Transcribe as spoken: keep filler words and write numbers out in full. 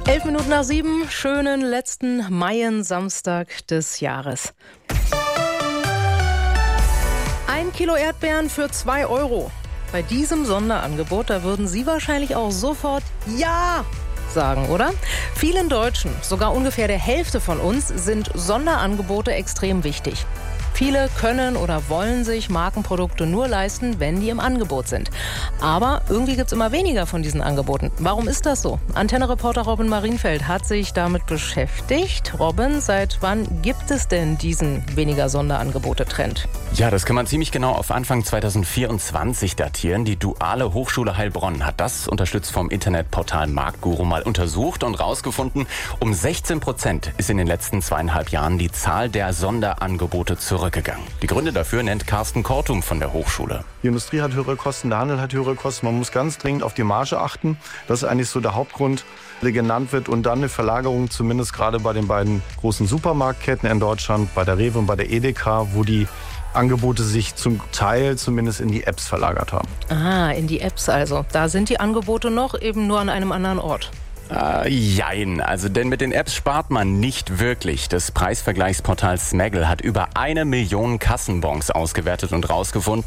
Elf Minuten nach sieben, schönen letzten Maien-Samstag des Jahres. Ein Kilo Erdbeeren für zwei Euro. Bei diesem Sonderangebot, da würden Sie wahrscheinlich auch sofort Ja sagen, oder? Vielen Deutschen, sogar ungefähr der Hälfte von uns, sind Sonderangebote extrem wichtig. Viele können oder wollen sich Markenprodukte nur leisten, wenn die im Angebot sind. Aber irgendwie gibt es immer weniger von diesen Angeboten. Warum ist das so? Antenne-Reporter Robin Marienfeld hat sich damit beschäftigt. Robin, seit wann gibt es denn diesen weniger Sonderangebote-Trend? Ja, das kann man ziemlich genau auf Anfang zweitausendvierundzwanzig datieren. Die Duale Hochschule Heilbronn hat das, unterstützt vom Internetportal Marktguru, mal untersucht und rausgefunden, um sechzehn Prozent ist in den letzten zweieinhalb Jahren die Zahl der Sonderangebote zurückgegangen. Die Gründe dafür nennt Carsten Kortum von der Hochschule. Die Industrie hat höhere Kosten, der Handel hat höhere Kosten. Man muss ganz dringend auf die Marge achten. Das ist eigentlich so der Hauptgrund, der genannt wird. Und dann eine Verlagerung, zumindest gerade bei den beiden großen Supermarktketten in Deutschland, bei der Rewe und bei der Edeka, wo die Angebote sich zum Teil zumindest in die Apps verlagert haben. Ah, in die Apps also. Da sind die Angebote noch, eben nur an einem anderen Ort. Äh, jein, also denn mit den Apps spart man nicht wirklich. Das Preisvergleichsportal Smaggle hat über eine Million Kassenbons ausgewertet und rausgefunden,